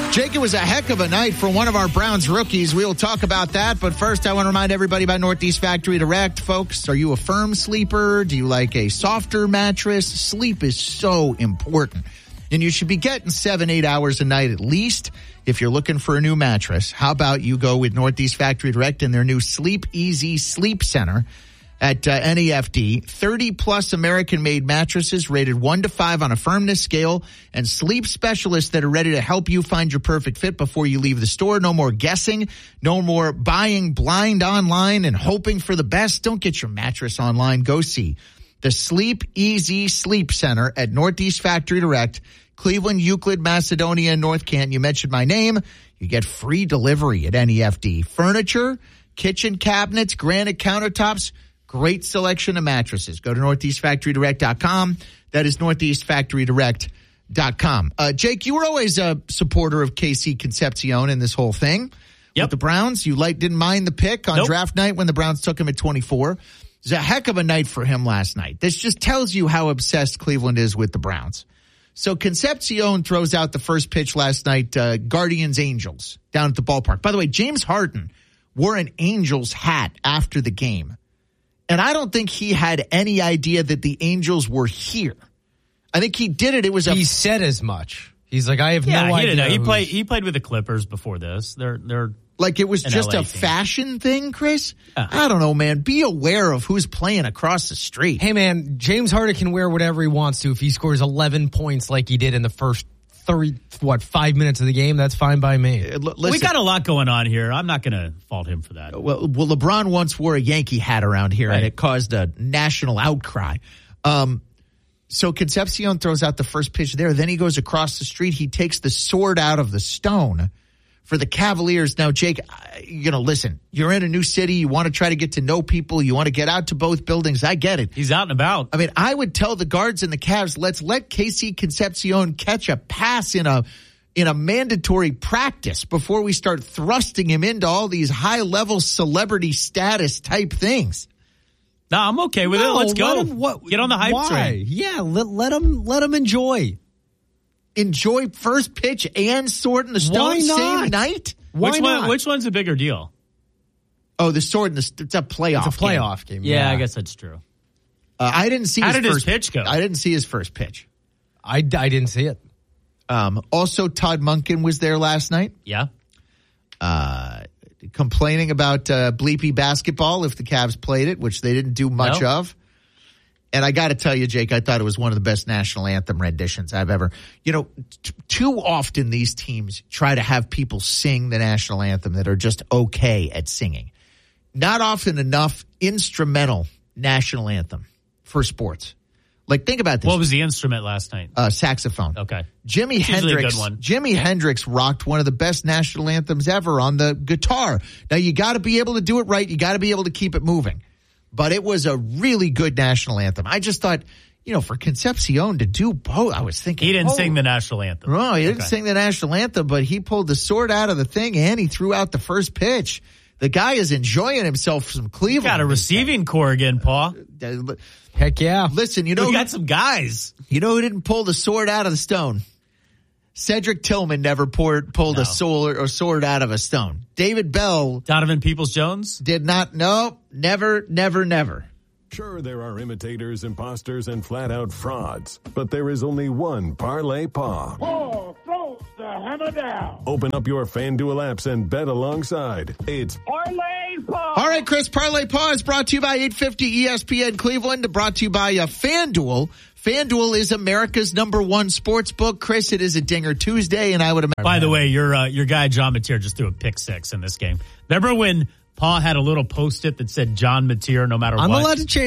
Jake, it was a heck of a night for one of our Browns rookies. We'll talk about that. But first, I want to remind everybody about Northeast Factory Direct. Folks, are you a firm sleeper? Do you like a softer mattress? Sleep is so important. And you should be getting 7-8 hours a night at least if you're looking for a new mattress. How about you go with Northeast Factory Direct and their new Sleep Easy Sleep Center at NEFD. 30-plus American-made mattresses rated 1 to 5 on a firmness scale, and sleep specialists that are ready to help you find your perfect fit before you leave the store. No more guessing. No more buying blind online and hoping for the best. Don't get your mattress online. Go see the Sleep Easy Sleep Center at Northeast Factory Direct, Cleveland, Euclid, Macedonia, and North Canton. You mentioned my name. You get free delivery at NEFD. Furniture, kitchen cabinets, granite countertops, great selection of mattresses. Go to NortheastFactoryDirect.com. That is NortheastFactoryDirect.com. Jake, you were always a supporter of KC Concepcion in this whole thing. Yep. With the Browns. You didn't mind the pick on draft night when the Browns took him at 24. It was a heck of a night for him last night. This just tells you how obsessed Cleveland is with the Browns. So Concepcion throws out the first pitch last night, Guardians-Angels, down at the ballpark. By the way, James Harden wore an Angels hat after the game. And I don't think he had any idea that the Angels were here. I think he did it. He said as much. He's like, I have no idea. He played with the Clippers before this. They're like it was just a fashion thing, Chris? I don't know, man. Be aware of who's playing across the street. Hey, man, James Harden can wear whatever he wants to. If he scores 11 points like he did in the first 5 minutes of the game, that's fine by me. Listen, we got a lot going on here. I'm not going to fault him for that. Well, LeBron once wore a Yankee hat around here, and it caused a national outcry. So Concepcion throws out the first pitch there. Then he goes across the street. He takes the sword out of the stone for the Cavaliers. Now, Jake, listen, you're in a new city. You want to try to get to know people. You want to get out to both buildings. I get it. He's out and about. I mean, I would tell the guards and the Cavs, let's let KC Concepcion catch a pass in a mandatory practice before we start thrusting him into all these high-level celebrity status type things. No, I'm okay with it. Let's go. Get on the hype train. Yeah, let him enjoy. Enjoy first pitch and sword in the stone same night? Which one's a bigger deal? Oh, the sword in the it's a playoff. It's a playoff game. Yeah, I guess that's true. I didn't see How did his pitch go? I didn't see his first pitch. I didn't see it. Also, Todd Monken was there last night. Yeah. Complaining about bleepy basketball if the Cavs played it, which they didn't do much of. And I got to tell you, Jake, I thought it was one of the best national anthem renditions I've ever. Too often these teams try to have people sing the national anthem that are just okay at singing. Not often enough instrumental national anthem for sports. Like, think about this. What was the instrument last night? Saxophone. Okay. Jimi Hendrix rocked one of the best national anthems ever on the guitar. Now, you got to be able to do it right. You got to be able to keep it moving. But it was a really good national anthem. I just thought, for Concepcion to do both, I was thinking. He didn't sing the national anthem. No, he didn't sing the national anthem, but he pulled the sword out of the thing and he threw out the first pitch. The guy is enjoying himself from Cleveland. Got a receiving core again, Paul. Heck yeah. Listen, we got some guys. You know who didn't pull the sword out of the stone? Cedric Tillman never pulled a sword out of a stone. David Bell. Donovan Peoples-Jones? Did not. No, never. Sure, there are imitators, imposters, and flat-out frauds, but there is only one Parlay Paw. Paul throws the hammer down. Open up your FanDuel apps and bet alongside. It's Parlay Paw. All right, Chris, Parlay Paw is brought to you by 850 ESPN Cleveland, brought to you by FanDuel. FanDuel is America's #1 sports book. Chris, it is a Dinger Tuesday, and I would imagine. By the way, your guy John Mateer just threw a pick six in this game. Remember when Paul had a little post-it that said John Mateer no matter what? I'm allowed to change